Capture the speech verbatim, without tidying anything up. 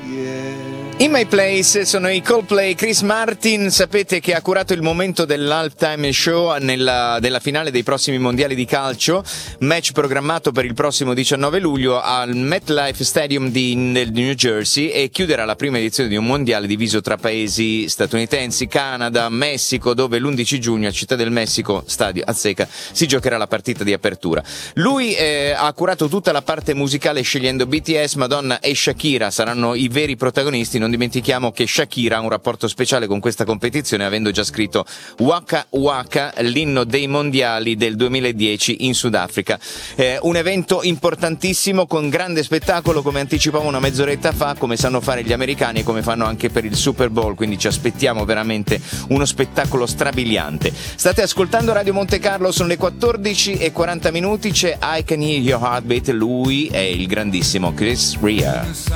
In My Place sono i Coldplay. Chris Martin, sapete che ha curato il momento dell'halftime show nella, della finale dei prossimi mondiali di calcio, match programmato per il prossimo diciannove luglio al MetLife Stadium di nel New Jersey, e chiuderà la prima edizione di un mondiale diviso tra paesi statunitensi, Canada, Messico, dove l'undici giugno a Città del Messico, stadio Azteca, si giocherà la partita di apertura. Lui eh, ha curato tutta la parte musicale scegliendo B T S, Madonna e Shakira saranno i veri protagonisti. Non dimentichiamo che Shakira ha un rapporto speciale con questa competizione, avendo già scritto Waka Waka, l'inno dei mondiali del duemiladieci in Sudafrica. Eh, un evento importantissimo con grande spettacolo, come anticipavo una mezz'oretta fa, come sanno fare gli americani e come fanno anche per il Super Bowl, quindi ci aspettiamo veramente uno spettacolo strabiliante. State ascoltando Radio Monte Carlo, sono le quattordici e quaranta minuti, c'è I Can Hear Your Heartbeat, lui è il grandissimo Chris Rea.